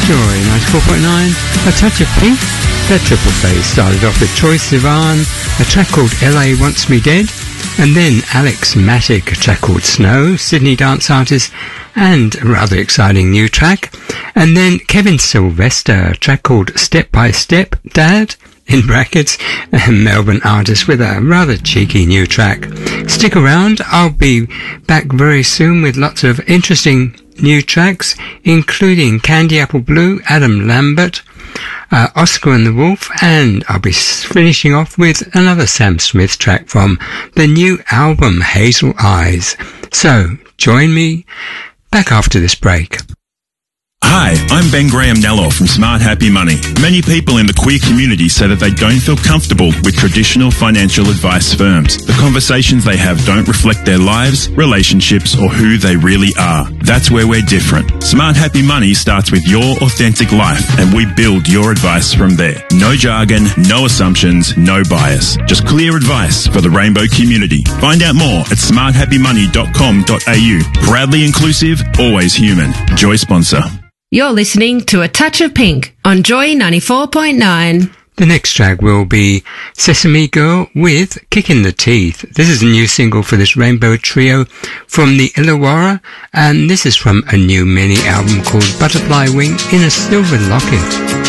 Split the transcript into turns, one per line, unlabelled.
Joy 94.9, A Touch of Pink. That triple phase started off with Troye Sivan, a track called LA Wants Me Dead, and then Alex Matic, a track called Snow, Sydney dance artist, and a rather exciting new track. And then Kevin Sylvester, a track called Step by Step Dad, in brackets, a Melbourne artist with a rather cheeky new track. Stick around, I'll be back very soon with lots of interesting new tracks, including Candy Apple Blue, Adam Lambert, Oscar and the Wolf, and I'll be finishing off with another Sam Smith track from the new album Hazel Eyes. So, join me back after this break.
Hi, I'm Ben Graham-Nello from Smart Happy Money. Many people in the queer community say that they don't feel comfortable with traditional financial advice firms. The conversations they have don't reflect their lives, relationships, or who they really are. That's where we're different. Smart Happy Money starts with your authentic life, and we build your advice from there. No jargon, no assumptions, no bias. Just clear advice for the rainbow community. Find out more at smarthappymoney.com.au. Proudly inclusive, always human. Joy sponsor.
You're listening to A Touch of Pink on Joy 94.9.
The next track will be Sesame Girl with Kick in the Teeth. This is a new single for this rainbow trio from the Illawarra, and this is from a new mini album called Butterfly Wing in a Silver Locket.